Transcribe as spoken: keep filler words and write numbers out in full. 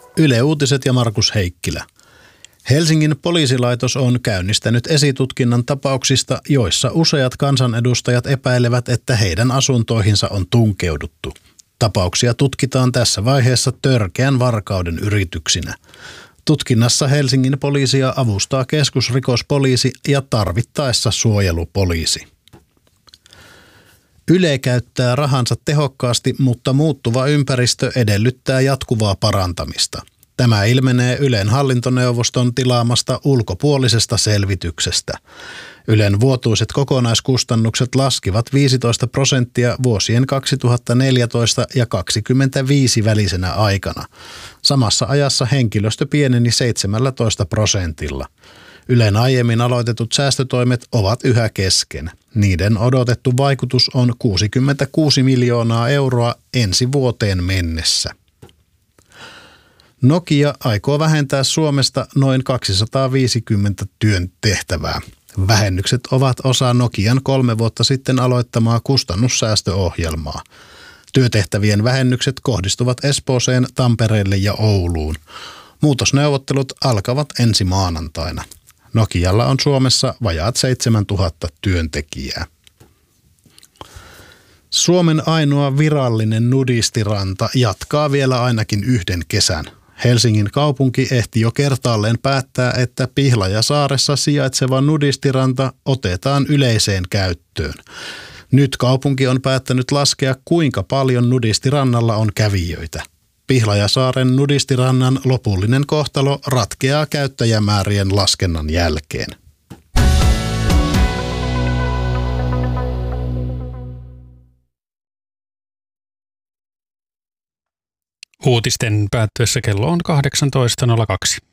Yle Uutiset ja Markus Heikkilä. Helsingin poliisilaitos on käynnistänyt esitutkinnan tapauksista, joissa useat kansanedustajat epäilevät, että heidän asuntoihinsa on tunkeuduttu. Tapauksia tutkitaan tässä vaiheessa törkeän varkauden yrityksinä. Tutkinnassa Helsingin poliisia avustaa keskusrikospoliisi ja tarvittaessa suojelupoliisi. Yle käyttää rahansa tehokkaasti, mutta muuttuva ympäristö edellyttää jatkuvaa parantamista. Tämä ilmenee Ylen hallintoneuvoston tilaamasta ulkopuolisesta selvityksestä. Ylen vuotuiset kokonaiskustannukset laskivat viisitoista prosenttia vuosien kaksituhattaneljätoista ja kaksikymmentäviisi välisenä aikana. Samassa ajassa henkilöstö pieneni seitsemäntoista prosentilla. Ylen aiemmin aloitetut säästötoimet ovat yhä kesken. Niiden odotettu vaikutus on kuusikymmentäkuusi miljoonaa euroa ensi vuoteen mennessä. Nokia aikoo vähentää Suomesta noin kaksisataaviisikymmentä työn tehtävää. Vähennykset ovat osa Nokian kolme vuotta sitten aloittamaa kustannussäästöohjelmaa. Työtehtävien vähennykset kohdistuvat Espooseen, Tampereelle ja Ouluun. Muutosneuvottelut alkavat ensi maanantaina. Nokialla on Suomessa vajaat seitsemäntuhatta työntekijää. Suomen ainoa virallinen nudistiranta jatkaa vielä ainakin yhden kesän. Helsingin kaupunki ehti jo kertaalleen päättää, että Pihlajasaaressa sijaitseva nudistiranta otetaan yleiseen käyttöön. Nyt kaupunki on päättänyt laskea, kuinka paljon nudistirannalla on kävijöitä. Pihlajasaaren nudistirannan lopullinen kohtalo ratkeaa käyttäjämäärien laskennan jälkeen. Uutisten päättyessä kello on kahdeksantoista nolla kaksi.